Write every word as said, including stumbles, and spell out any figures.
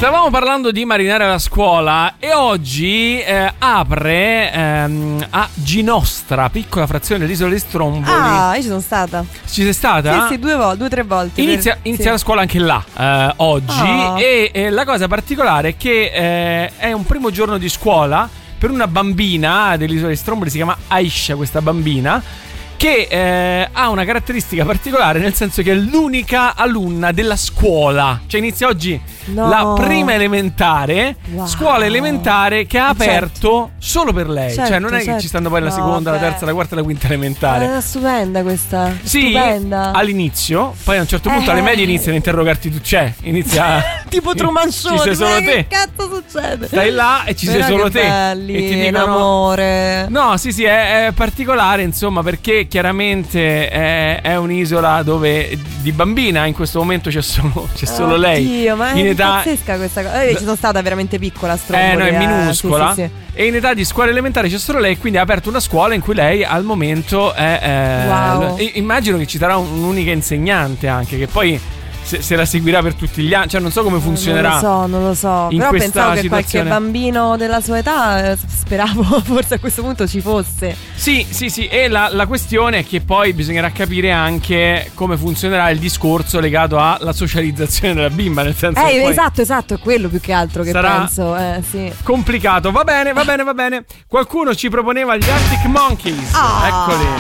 Stavamo parlando di marinare alla scuola e oggi eh, apre ehm, a Ginostra, piccola frazione dell'isola di Stromboli. Ah, io ci sono stata. Ci sei stata? Sì, sì, due volte, due o tre volte. Inizia, per... inizia sì. la scuola anche là eh, oggi Oh. e, e la cosa particolare è che eh, è un primo giorno di scuola per una bambina dell'isola di Stromboli, si chiama Aisha questa bambina, che eh, ha una caratteristica particolare, nel senso che è l'unica alunna della scuola. Cioè inizia oggi No. la prima elementare, Wow. scuola elementare che ha aperto Certo. solo per lei. Certo, Cioè non è che certo. ci stanno poi la No, seconda, la beh. terza, la quarta e la quinta elementare. È stupenda questa. Sì, Stupenda. all'inizio, poi a un certo punto Eh. alle medie iniziano a interrogarti tu. C'è, inizia Tipo Truman Show. Ci sei tipo, solo eh, te. Che cazzo succede? Stai là e ci Però sei solo che te. belli, E ti dicono l'amore. no, sì, sì, è, è particolare, insomma, perché chiaramente è, è un'isola dove di bambina in questo momento c'è solo, c'è solo lei. Oddio, ma in è età pazzesca questa cosa. Eh, ci sono stata veramente piccola a Stromboli. Eh, no, è eh, minuscola. sì, sì, sì. E in età di scuola elementare c'è solo lei, quindi ha aperto una scuola in cui lei al momento è. è Wow. e immagino che ci sarà un- un'unica insegnante anche, che poi se, se la seguirà per tutti gli anni. Cioè, non so come funzionerà. Non lo so, non lo so. in Però questa pensavo che situazione. qualche bambino della sua età, eh, speravo forse a questo punto ci fosse. Sì, sì, sì. E la, la questione è che poi bisognerà capire anche come funzionerà il discorso legato alla socializzazione della bimba. Nel senso che Eh, poi esatto, esatto, è quello più che altro che sarà penso. Eh, sì. complicato. Va bene, va bene, va bene. Qualcuno ci proponeva gli Arctic Monkeys. Ah. Eccoli.